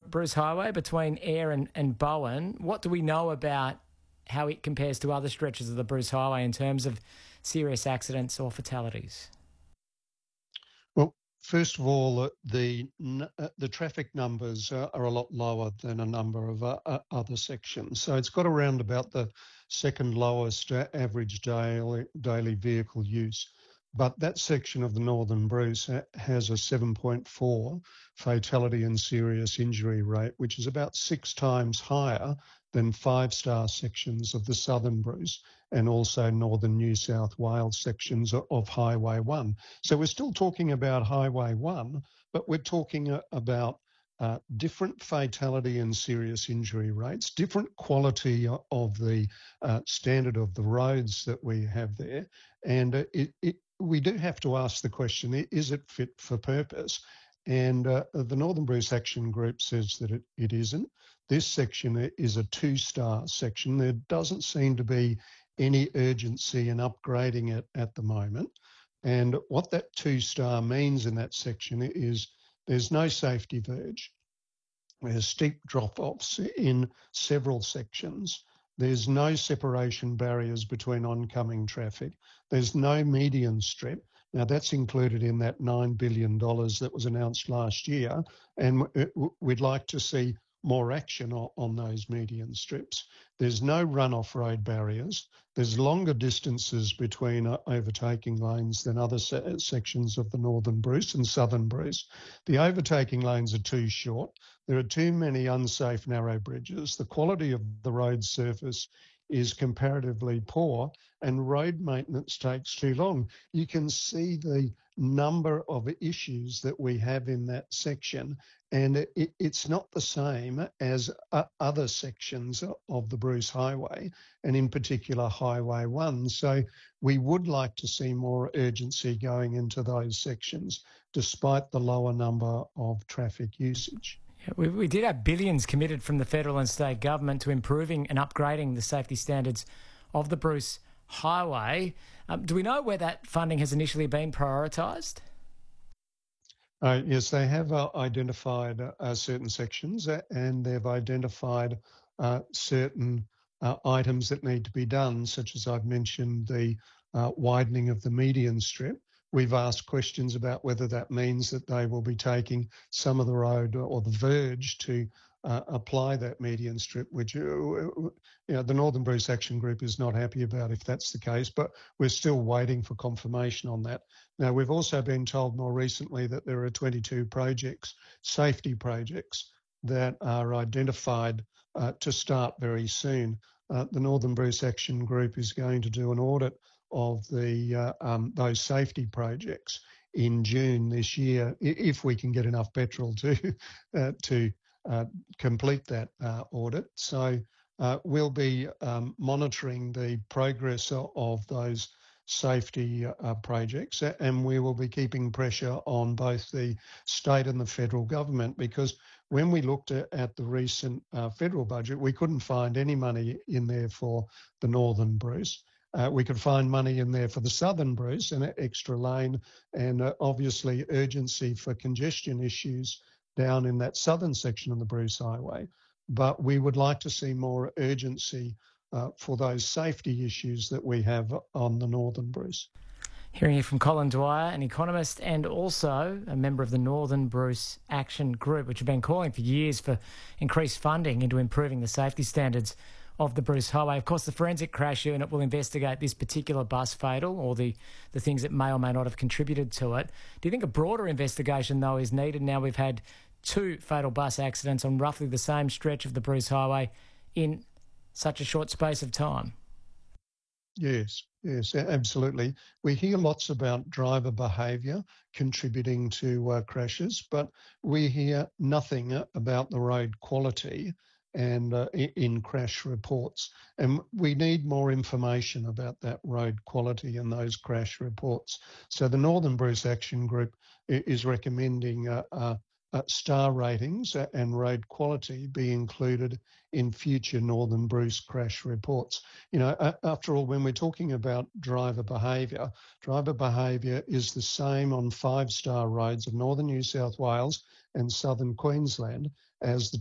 Bruce Highway between Ayr and Bowen. What do we know about how it compares to other stretches of the Bruce Highway in terms of serious accidents or fatalities? Well, first of all, the traffic numbers are a lot lower than a number of other sections. So it's got around about the second lowest average daily vehicle use. But that section of the Northern Bruce has a 7.4 fatality and serious injury rate, which is about 6 times higher than 5-star sections of the Southern Bruce and also Northern New South Wales sections of Highway 1. So we're still talking about Highway 1, but we're talking about different fatality and serious injury rates, different quality of the standard of the roads that we have there. And we do have to ask the question, is it fit for purpose? And the Northern Bruce Action Group says that it isn't. This section is a 2-star section. There doesn't seem to be any urgency in upgrading it at the moment. And what that 2-star means in that section is there's no safety verge. There's steep drop-offs in several sections. There's no separation barriers between oncoming traffic. There's no median strip. Now, that's included in that $9 billion that was announced last year, and we'd like to see more action on those median strips. There's no run-off road barriers. There's longer distances between overtaking lanes than other sections of the Northern Bruce and Southern Bruce. The overtaking lanes are too short. There are too many unsafe narrow bridges. The quality of the road surface is comparatively poor and road maintenance takes too long. You can see the number of issues that we have in that section, and it's not the same as other sections of the Bruce Highway, and in particular Highway 1. So we would like to see more urgency going into those sections, despite the lower number of traffic usage. We did have billions committed from the federal and state government to improving and upgrading the safety standards of the Bruce Highway. Do we know where that funding has initially been prioritised? Yes, they have identified certain sections and they've identified certain items that need to be done, such as I've mentioned the widening of the median strip. We've asked questions about whether that means that they will be taking some of the road or the verge to apply that median strip, which the Northern Bruce Action Group is not happy about if that's the case, but we're still waiting for confirmation on that. Now, we've also been told more recently that there are 22 projects, safety projects, that are identified to start very soon. The Northern Bruce Action Group is going to do an audit of those safety projects in June this year, if we can get enough petrol to complete that audit. So we'll be monitoring the progress of those safety projects, and we will be keeping pressure on both the state and the federal government, because when we looked at the recent federal budget, we couldn't find any money in there for the Northern Bruce. We could find money in there for the Southern Bruce and an extra lane, and obviously urgency for congestion issues down in that southern section of the Bruce Highway. But we would like to see more urgency for those safety issues that we have on the Northern Bruce. Hearing here from Colin Dwyer, an economist and also a member of the Northern Bruce Action Group, which have been calling for years for increased funding into improving the safety standards of the Bruce Highway. Of course, the Forensic Crash Unit will investigate this particular bus fatal or the things that may or may not have contributed to it. Do you think a broader investigation, though, is needed now we've had 2 fatal bus accidents on roughly the same stretch of the Bruce Highway in such a short space of time? Yes, absolutely. We hear lots about driver behaviour contributing to crashes, but we hear nothing about the road quality and in crash reports. And we need more information about that road quality in those crash reports. So the Northern Bruce Action Group is recommending star ratings and road quality be included in future Northern Bruce crash reports. You know, after all, when we're talking about driver behaviour is the same on 5-star roads of Northern New South Wales and Southern Queensland as the